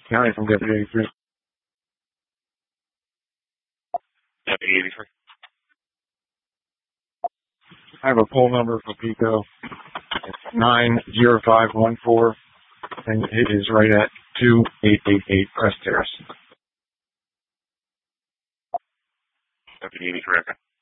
County from Deputy 83. Deputy 83. I have a poll number for Pico. It's 90514, and it is right at 2888 Crest Terrace. Deputy 83, okay.